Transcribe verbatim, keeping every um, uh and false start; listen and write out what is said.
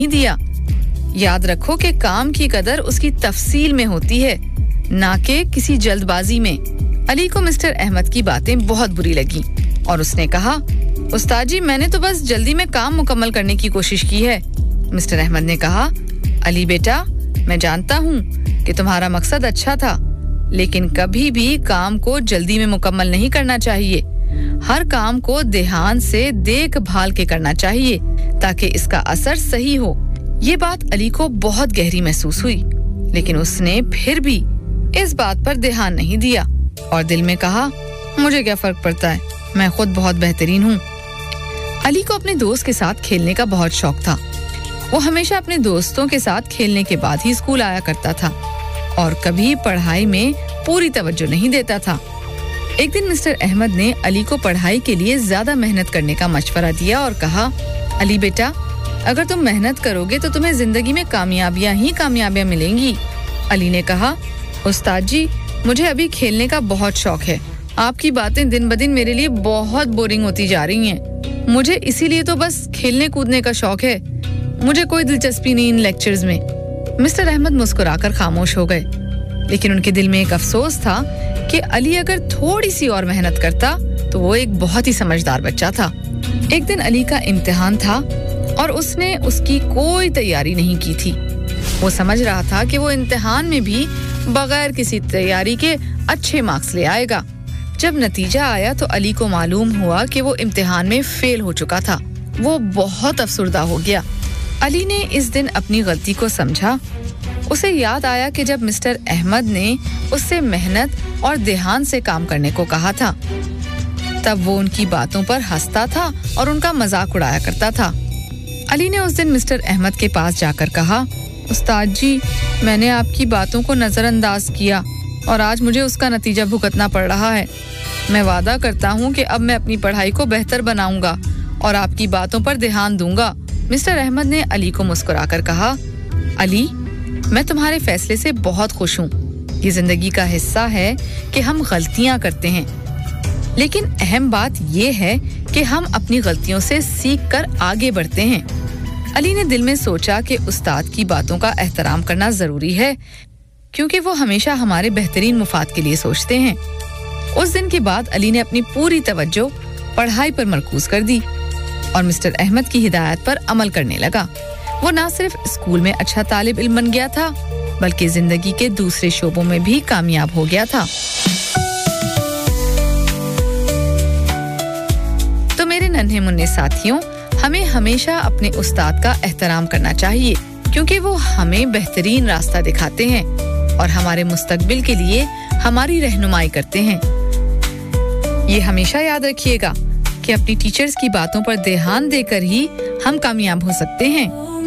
दिया। याद रखो कि काम की कदर उसकी तफसील में होती है, ना कि किसी जल्दबाजी में। अली को मिस्टर अहमद की बातें बहुत बुरी लगी और उसने कहा, उस्ताद जी मैंने तो बस जल्दी में काम मुकम्मल करने की कोशिश की है। मिस्टर अहमद ने कहा, अली बेटा मैं जानता हूँ कि तुम्हारा मकसद अच्छा था, लेकिन कभी भी काम को जल्दी में मुकम्मल नहीं करना चाहिए। हर काम को ध्यान से देखभाल के करना चाहिए ताकि इसका असर सही हो। ये बात अली को बहुत गहरी महसूस हुई, लेकिन उसने फिर भी इस बात पर ध्यान नहीं दिया और दिल में कहा, मुझे क्या फर्क पड़ता है, मैं खुद बहुत बेहतरीन हूँ। अली को अपने दोस्त के साथ खेलने का बहुत शौक था। वो हमेशा अपने दोस्तों के साथ खेलने के बाद ही स्कूल आया करता था और कभी पढ़ाई में पूरी तवज्जो नहीं देता था। एक दिन मिस्टर अहमद ने अली को पढ़ाई के लिए ज्यादा मेहनत करने का मशवरा दिया और कहा, अली बेटा अगर तुम मेहनत करोगे तो तुम्हें जिंदगी में कामयाबियां ही कामयाबियां मिलेंगी। अली ने कहा, उस्ताद जी मुझे अभी खेलने का बहुत शौक है, आपकी बातें दिन ब दिन मेरे लिए बहुत बोरिंग होती जा रही हैं। मुझे इसीलिए तो बस खेलने कूदने का शौक है, मुझे कोई दिलचस्पी नहीं इन लेक्चर्स में। मिस्टर अहमद मुस्कुराकर खामोश हो गए, लेकिन उनके दिल में एक अफसोस था कि अली अगर थोड़ी सी और मेहनत करता तो वो एक बहुत ही समझदार बच्चा था। एक दिन अली का इम्तिहान था और उसने उसकी कोई तैयारी नहीं की थी। वो समझ रहा था कि वो इम्तिहान में भी बगैर किसी तैयारी के अच्छे मार्क्स ले आएगा। जब नतीजा आया तो अली को मालूम हुआ कि वो इम्तिहान में फेल हो चुका था। वो बहुत अफसुर्दा हो गया। अली ने इस दिन अपनी गलती को समझा। उसे याद आया कि जब मिस्टर अहमद ने उससे मेहनत और ध्यान से काम करने को कहा था, तब वो उनकी बातों पर हंसता था और उनका मजाक उड़ाया करता था। अली ने उस दिन मिस्टर अहमद के पास जाकर कहा, उस्ताद जी मैंने आपकी बातों को नजरअंदाज किया और आज मुझे उसका नतीजा भुगतना पड़ रहा है। मैं वादा करता हूँ कि अब मैं अपनी पढ़ाई को बेहतर बनाऊंगा और आपकी बातों पर ध्यान दूंगा। मिस्टर अहमद ने अली को मुस्कुराकर कहा, अली मैं तुम्हारे फैसले से बहुत खुश हूँ। ये जिंदगी का हिस्सा है कि हम गलतियाँ करते हैं, लेकिन अहम बात ये है कि हम अपनी गलतियों से सीख कर आगे बढ़ते हैं। अली ने दिल में सोचा कि उस्ताद की बातों का एहतराम करना जरूरी है, क्योंकि वो हमेशा हमारे बेहतरीन मुफाद के लिए सोचते हैं। उस दिन के बाद अली ने अपनी पूरी तवज्जो पढ़ाई पर मरकूज कर दी और मिस्टर अहमद की हिदायत पर अमल करने लगा। वो ना सिर्फ स्कूल में अच्छा तालिब इल्म बन गया था, बल्कि जिंदगी के दूसरे शोबों में भी कामयाब हो गया था। तो मेरे नन्हे मुन्ने साथियों, हमें हमेशा अपने उस्ताद का एहतराम करना चाहिए, क्योंकि वो हमें बेहतरीन रास्ता दिखाते हैं और हमारे मुस्तकबिल के लिए हमारी रहनुमाई करते हैं। ये हमेशा याद रखिएगा कि अपनी टीचर्स की बातों पर ध्यान देकर ही हम कामयाब हो सकते हैं।